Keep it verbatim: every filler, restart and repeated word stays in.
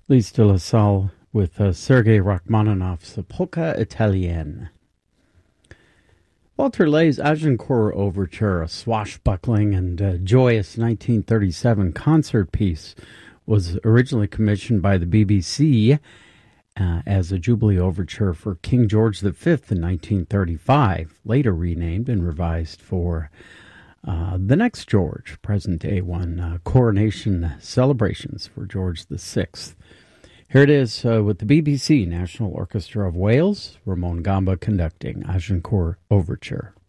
Lise de la Salle with uh, Sergei Rachmaninoff's Polka Italienne. Walter Lay's Agincourt Overture, a swashbuckling and uh, joyous nineteen thirty-seven concert piece, was originally commissioned by the B B C uh, as a Jubilee Overture for King George the Fifth in nineteen thirty-five, later renamed and revised for uh, the next George, present-day one, uh, coronation celebrations for George the Sixth. Here it is uh, with the B B C National Orchestra of Wales, Ramon Gamba conducting Agincourt Overture.